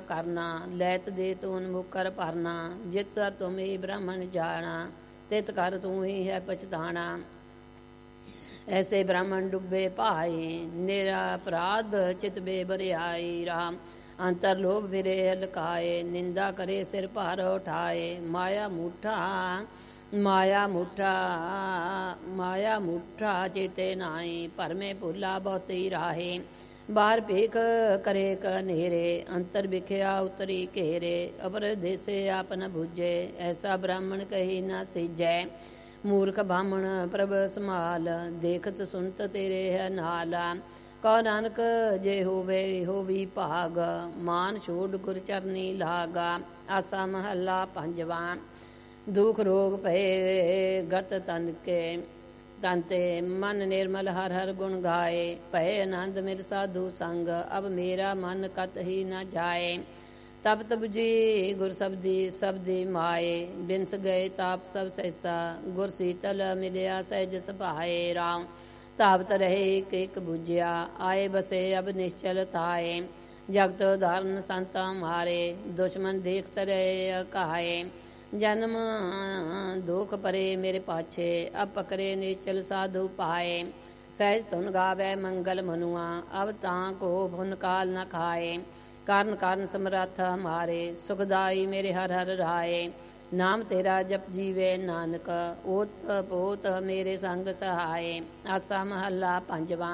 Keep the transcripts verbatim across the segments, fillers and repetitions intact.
करना, लैत दे तून मुकर भरना, जित कर तुम ही ब्राह्मण जाना, तित कर तू ही है पछताना। ऐसे ब्राह्मण डुबे पाए, निरापराध चित बेबरियाई, राम अंतर लोभ फिरे लकाए, निंदा करे सिर भार उठाए, माया मुठा माया मुठा माया मुठा चेते नाई, पर में भूला बहुत ही राहे, बाहर भीख करे कनेरे, अंतर बिखया उतरी घेरे, अपर देसे आप न भुजे, ऐसा ब्राह्मण कही न सीजै, मूर्ख ब्राह्मण प्रभ समाल, देखत सुनत तेरे है नाल, कौ नानक जे होवे होवी भाग, मान छोड़ गुर चरनी लागा। आसा महला पंजवा। दुख रोग भये गत तन के, तनते मन निर्मल हर हर गुण गाए, भय आनंद मेरे साधु संग, अब मेरा मन कत ही न जाए, तब तब जी गुर शब्दी शब्दी माए, बिनस गए ताप सब सहसा, गुर शीतल मिलिया सहज सभाए, राम तावत रहे एक एक बुझिया, आए बसे अब निश्चल थाए, जगत उदाहरण संता मारे, दुश्मन देखत रहे कहाए, जन्म दुख परे मेरे पाछे, अब पकड़े निश्चल साधु पाए, सहज धुन गावे मंगल मनुआ, अब तां को भुन काल न खाए, कारण कारण समर्थ हमारे, सुखदाई मेरे हर हर राय, नाम तेरा जप जीवे नानक, ओत पोत मेरे संग सहाय। आसा महला पंजवा।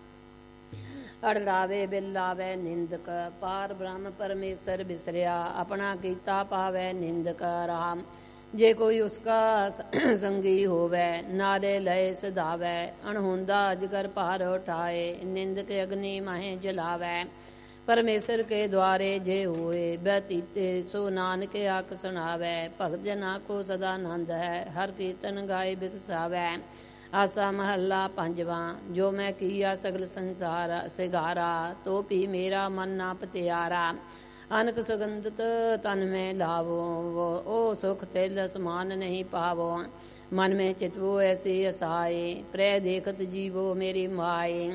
अड़लावे बिलावे निंदक, पार ब्रह्म परमेश्वर बिसरिया, अपना कीता पावे निंदक, राम जे कोई उसका संगी होवे, नारे लय सदावे, अणहुंदा अजगर भार उठाए, निंदक अग्नि माहे जलावे, परमेश्वर के द्वारे जे हुए, व्यतीते सो नानक आख सुनावे, भगत जना को सदा आनंद है, हर कीर्तन गाय बिकसावे। आसा महला पंजवा। जो मैं किया सगल संसार सिगारा, तो भी मेरा मन ना पतियारा, अनक सुगंधत तन में लावो, वो ओ सुख तिल समान नहीं पावो, मन में चितवो ऐसी असाए, प्रे देखत जीवो मेरी माए,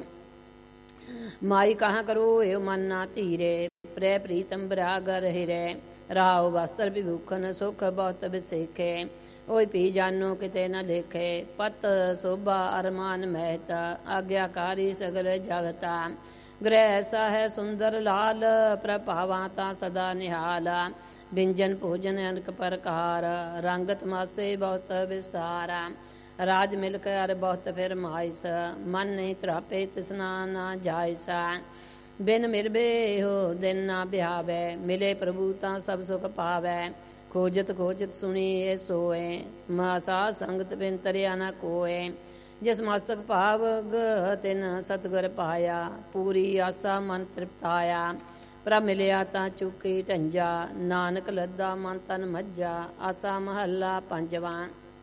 माई कहाँ करो एव मन ना धीरे, प्रे प्रीतम बरागर हिरे, राव वस्त्र विभूखन सुख बहुत बिसेखे, ओय पी जानो किते न लेखे, पत शोभा अरमान महता, आज्ञाकारी सगल जगता, गृह ऐसा है सुंदर लाल, प्रभावाता सदा निहाला, व्यंजन भोजन अनेक प्रकार, रंगत मासे बहुत विसारा, राज मिल कर बहुत फिर माइस, मन नहीं त्रापे तृष्णा ना जायसा, बिन मिरबे हो दिन ना ब्यावे, मिले प्रभु ता सब सुख पावे, खोजत खोजत सुनी ये सोए, मासा संगत बिन तरिया न कोए, जिस मस्तक भाव तिन सतगुर पाया, पूरी आसा मन तृप्ताया, प्रभ मिलिया ता चुकी ढंजा, नानक लद्दा मन तन मज्जा। आसा महला पंजवा।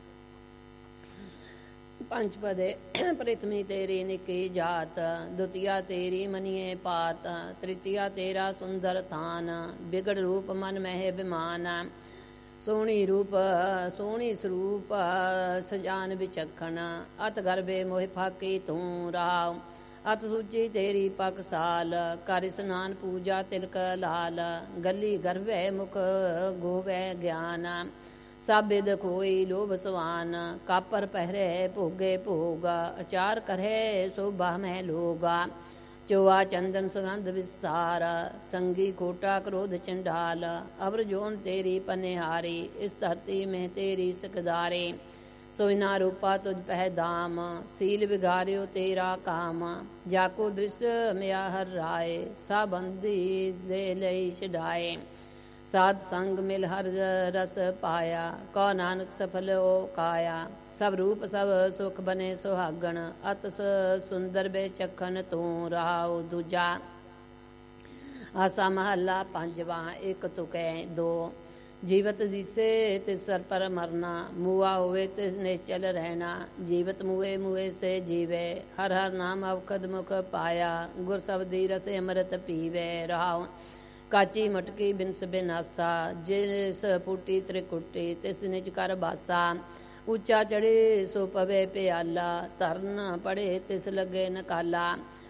पंचपदे प्रथमी तेरी निकी जात, द्वितीया तेरी मनिए पात, तृतीया तेरा सुंदर थान, बिगड़ रूप मन में है विमान, सोहनी रूप सोहनी स्वरूप सजान विचखण, अत गर्भे मोह फाकी तू राव, अत सूची तेरी पकसाल, कर स्नान पूजा तिलक लाल, गली गर्भे मुख गोवे ज्ञान, सब बिद कोई लोभ सवान, कापर पहरे भोगे भोगा, अचार करे शोभा में लोगा, चोआ चंदन सुगंध विस्तार, संगी कोटा क्रोध चंडाल, अवर जोन तेरी पनिहारी, इस धरती में तेरी सिकदारे, सोइना रूपा तुझ पह दाम, सील बिगारियो तेरा काम, जाको दृश्य मिया हर राय, सा बंदी दे लई छडाए, साध संग मिल हर रस पाया, कौ नानक सफल ओ काया, सब रूप सब सुख बने सुहागण, अत सुंदर बेचखन तू राव दूजा। आसा महला पंजवा। एक तुकै दो। जीवत जिसे तिस सर पर मरना, मुआ हुए तिस निश्चल रहना, जीवत मुए मुए से जीवे, हर हर नाम अवखद मुख पाया, गुर शब्दी रस अमृत पीवे राव, काची मटकी बिनस बिनासा, जिस फूटी त्रिकुटी तिस निज कर बासा, ऊंचा चढ़े सो पवे प्याला, तरन पड़े तिस लगे नकाला,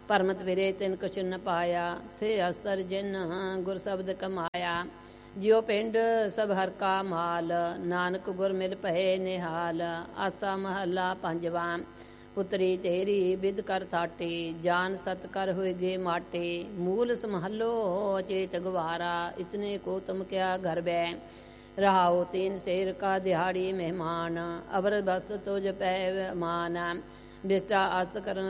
ਭਰਮਤ ਵਿਰੇ ਤਿਨ ਕੁਛ ਨ ਪਾਇਆ, ਸੇ ਅਸਤਰ ਜਿਨ ਗੁਰ ਸ਼ਬਦ ਕਮਾਇਆ। ਜਿਉ ਪਿੰਡ ਸਭ ਹਰ ਕਾ ਮਾਲ, ਨਾਨਕ ਗੁਰ ਮਿਲ ਭਏ ਨਿਹਾਲ। ਆਸਾ ਮਹੱਲਾ ਪੰਜਵਾਂ। ਪੁੱਤਰੀ ਤੇਰੀ ਬਿਦ ਕਰ ਥਾਟੀ, ਜਾਨ ਸਤ ਕਰ ਹੋਏਗੇ ਮਾਟੇ। ਮੂਲ ਸਮਹੱਲੋ ਅਚੇਤ ਗਵਾਰਾ, ਇਤਨੇ ਕੋ ਤੁਮ ਕਿਆ ਘਰ ਬੈ। ਰਹਾਓ ਤੀਨ ਸ਼ੇਰ ਕਾ ਦਿਹਾੜੀ ਮਹਿਮਾਨ, ਅਬਰ ਬਸਤ ਤੁਝ ਪੈ ਮਾਨ। ਬਿਸਟਾ ਅਸਤ ਕਰਨ